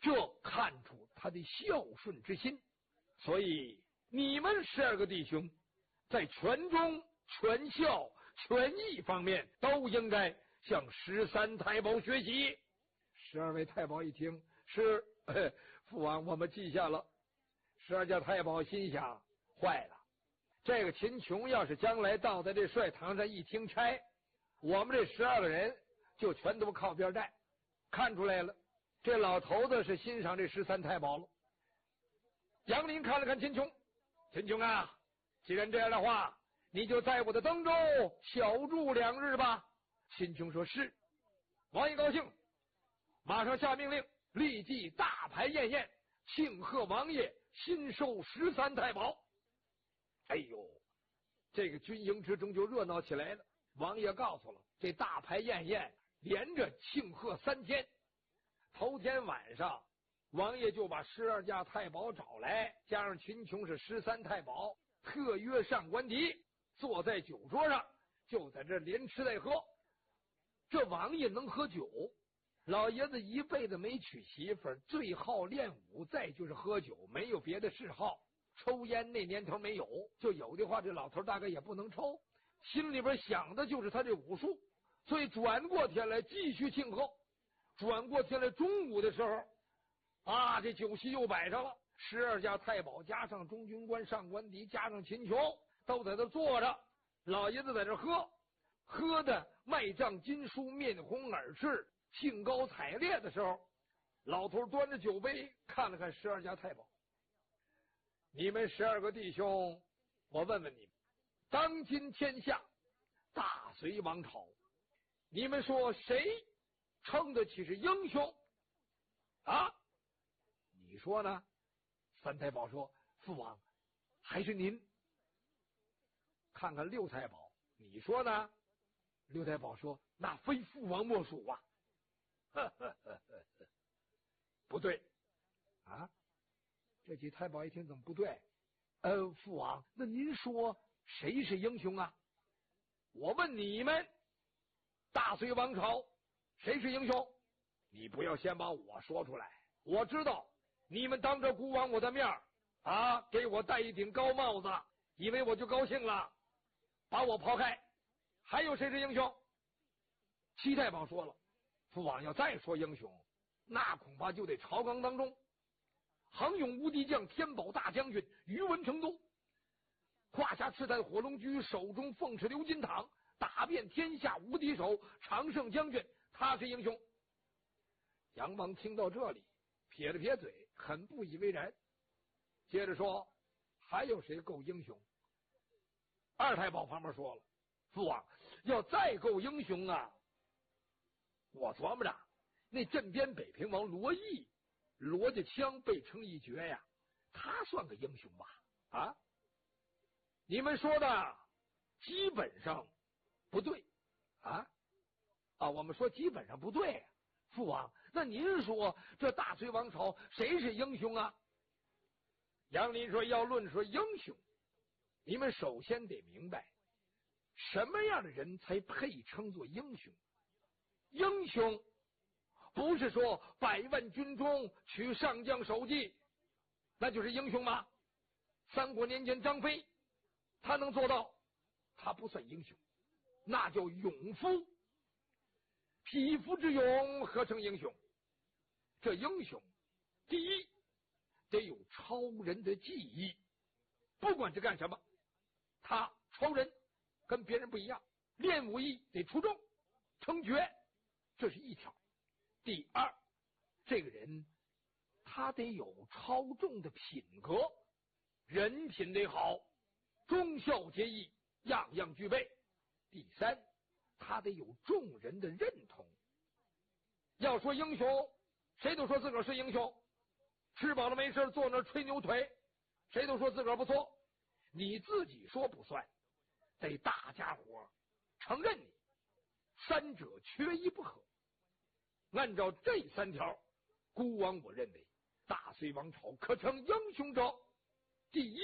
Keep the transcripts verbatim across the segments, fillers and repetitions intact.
这看出他的孝顺之心。所以你们十二个弟兄在全忠、全孝、全义方面都应该向十三太保学习。十二位太保一听，是父王，我们记下了。十二家太保心想，坏了，这个秦琼要是将来到在这帅堂上一听差，我们这十二个人就全都靠边站。看出来了，这老头子是欣赏这十三太保了。杨林看了看秦琼，秦琼啊，既然这样的话，你就在我的登州小住两日吧。秦琼说是。王爷高兴，马上下命令，立即大排宴宴，庆贺王爷新收十三太保。哎呦，这个军营之中就热闹起来了。王爷告诉了，这大排宴宴连着庆贺三天。头天晚上，王爷就把十二家太保找来，加上秦琼是十三太保，特约上官邸，坐在酒桌上，就在这连吃带喝。这王爷能喝酒，老爷子一辈子没娶媳妇儿，最好练武，再就是喝酒，没有别的嗜好。抽烟那年头没有，就有的话这老头大概也不能抽，心里边想的就是他这武术。所以转过天来继续庆贺。转过天来中午的时候啊，这酒席又摆上了，十二家太保加上中军官上官迪加上秦琼都在这坐着，老爷子在这喝，喝的脉胀筋舒，面红耳赤，兴高采烈的时候，老头端着酒杯看了看十二家太保，你们十二个弟兄，我问问你们，当今天下大隋王朝，你们说谁称得起是英雄啊？你说呢？三太保说，父王，还是您。看看六太保，你说呢？六太保说，那非父王莫属啊。呵呵呵呵呵，不对啊！这几太保一听，怎么不对？呃，父王，那您说谁是英雄啊？我问你们，大隋王朝谁是英雄？你不要先把我说出来，我知道你们当着孤王我的面啊，给我戴一顶高帽子，以为我就高兴了，把我抛开。还有谁是英雄？七太保说了，父王要再说英雄，那恐怕就得朝纲当中恒勇无敌将天宝大将军于文成都，胯下赤带火龙驹，手中凤翅鎏金镗，打遍天下无敌手，常胜将军，他是英雄。杨王听到这里撇了撇嘴，很不以为然，接着说，还有谁够英雄？二太保旁边说了，父王要再够英雄啊，我琢磨着那镇边北平王罗毅，罗家枪被称一绝呀，他算个英雄吧？啊，你们说的基本上不对啊啊！我们说基本上不对啊，父王，那您说这大隋王朝谁是英雄啊？杨林说，要论说英雄，你们首先得明白什么样的人才配称作英雄。英雄不是说百万军中取上将首级，那就是英雄吗？三国年间张飞他能做到？他不算英雄，那叫勇夫。匹夫之勇何成英雄？这英雄第一得有超人的技艺，不管是干什么，他超人，跟别人不一样。练武艺得出众称绝，这是一条。第二，这个人他得有超重的品格，人品得好，忠孝节义样样具备。第三，他得有众人的认同。要说英雄，谁都说自个儿是英雄，吃饱了没事坐那吹牛腿，谁都说自个儿不错。你自己说不算，得大家伙承认你，三者缺一不可。按照这三条，孤王我认为大隋王朝可成英雄者，第一，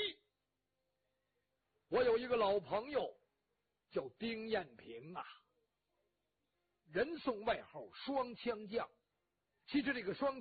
我有一个老朋友叫丁彦平啊，人送外号双枪将。其实这个双